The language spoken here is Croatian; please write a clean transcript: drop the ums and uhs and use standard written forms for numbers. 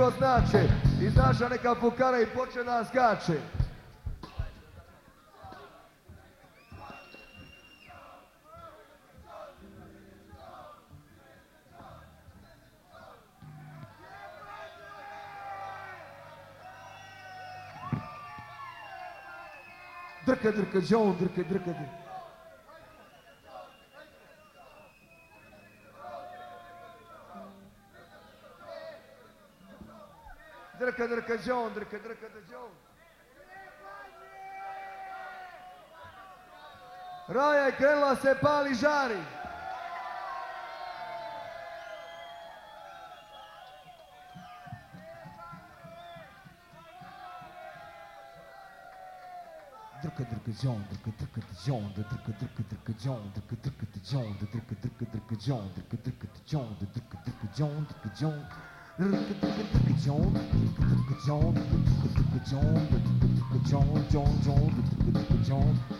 život znače. Izaša neka fukara i poče da skače. Drka, drka, džon, drka, drka, drka. Drka, drka, džon, drka, drka, džon. Raja je krenula se pali žari. Drka, drka, džon, drka, drka, džon, drka, drka, drka, džon, drka, drka, džon, drka, drka, drka, džon, drka, drka, džon, drka, drka, džon, drka, džon. Drka, drka, drka, džon, drka, drka, džon, drka, drka, džon, drka, drka, džon, džon, džon, drka, drka, džon.